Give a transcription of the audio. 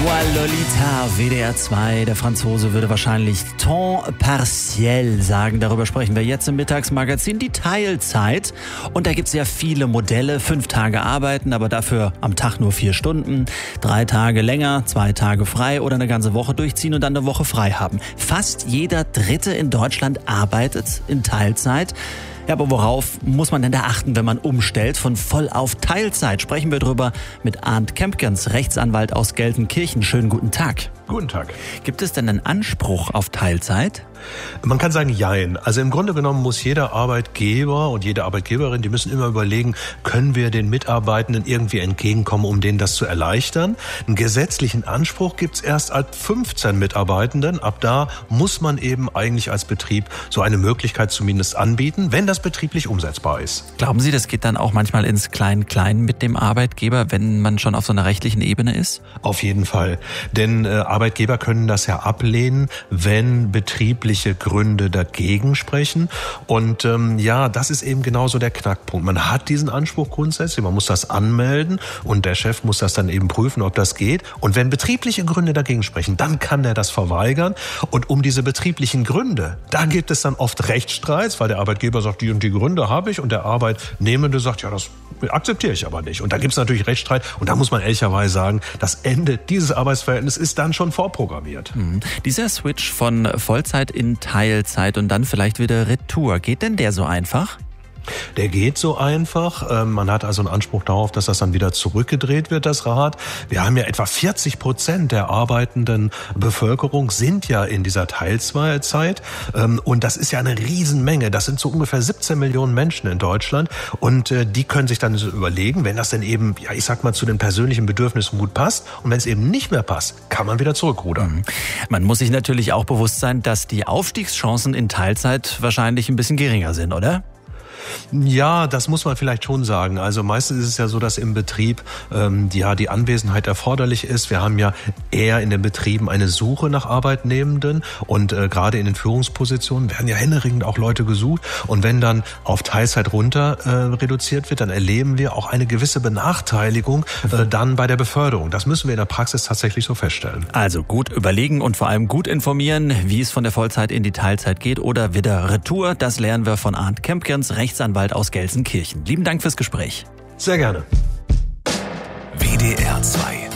Lolita, WDR 2. Der Franzose würde wahrscheinlich temps partiel sagen. Darüber sprechen wir jetzt im Mittagsmagazin. Die Teilzeit. Und da gibt es ja viele Modelle. 5 Tage arbeiten, aber dafür am Tag nur 4 Stunden. 3 Tage länger, 2 Tage frei oder eine ganze Woche durchziehen und dann eine Woche frei haben. Fast jeder Dritte in Deutschland arbeitet in Teilzeit. Ja, aber worauf muss man denn da achten, wenn man umstellt von voll auf Teilzeit? Sprechen wir drüber mit Arndt Kempkens, Rechtsanwalt aus Gelsenkirchen. Schönen guten Tag. Guten Tag. Gibt es denn einen Anspruch auf Teilzeit? Man kann sagen, jein. Also im Grunde genommen muss jeder Arbeitgeber und jede Arbeitgeberin, die müssen immer überlegen, können wir den Mitarbeitenden irgendwie entgegenkommen, um denen das zu erleichtern. Einen gesetzlichen Anspruch gibt's erst ab 15 Mitarbeitenden. Ab da muss man eben eigentlich als Betrieb so eine Möglichkeit zumindest anbieten, wenn das betrieblich umsetzbar ist. Glauben Sie, das geht dann auch manchmal ins Klein-Klein mit dem Arbeitgeber, wenn man schon auf so einer rechtlichen Ebene ist? Auf jeden Fall. Denn Arbeitgeber können das ja ablehnen, wenn betriebliche Gründe dagegen sprechen. Und das ist eben genauso der Knackpunkt. Man hat diesen Anspruch grundsätzlich, man muss das anmelden und der Chef muss das dann eben prüfen, ob das geht. Und wenn betriebliche Gründe dagegen sprechen, dann kann er das verweigern. Und um diese betrieblichen Gründe, da gibt es dann oft Rechtsstreits, weil der Arbeitgeber sagt, die und die Gründe habe ich und der Arbeitnehmende sagt, ja, das akzeptiere ich aber nicht. Und da gibt es natürlich Rechtsstreit und da muss man ehrlicherweise sagen, das Ende dieses Arbeitsverhältnisses ist dann schon vorprogrammiert. Dieser Switch von Vollzeit in Teilzeit und dann vielleicht wieder Retour, geht denn der so einfach? Der geht so einfach. Man hat also einen Anspruch darauf, dass das dann wieder zurückgedreht wird, das Rad. Wir haben ja etwa 40% der arbeitenden Bevölkerung sind ja in dieser Teilzeit. Und das ist ja eine Riesenmenge. Das sind so ungefähr 17 Millionen Menschen in Deutschland. Und die können sich dann so überlegen, wenn das denn eben, ja, ich sag mal, zu den persönlichen Bedürfnissen gut passt. Und wenn es eben nicht mehr passt, kann man wieder zurückrudern. Man muss sich natürlich auch bewusst sein, dass die Aufstiegschancen in Teilzeit wahrscheinlich ein bisschen geringer sind, oder? Ja, das muss man vielleicht schon sagen. Also meistens ist es ja so, dass im Betrieb die Anwesenheit erforderlich ist. Wir haben ja eher in den Betrieben eine Suche nach Arbeitnehmenden und gerade in den Führungspositionen werden ja händeringend auch Leute gesucht. Und wenn dann auf Teilzeit runter reduziert wird, dann erleben wir auch eine gewisse Benachteiligung dann bei der Beförderung. Das müssen wir in der Praxis tatsächlich so feststellen. Also gut überlegen und vor allem gut informieren, wie es von der Vollzeit in die Teilzeit geht oder wieder Retour. Das lernen wir von Arndt Kempkens, Rechtsanwalt aus Gelsenkirchen. Lieben Dank fürs Gespräch. Sehr gerne. WDR 2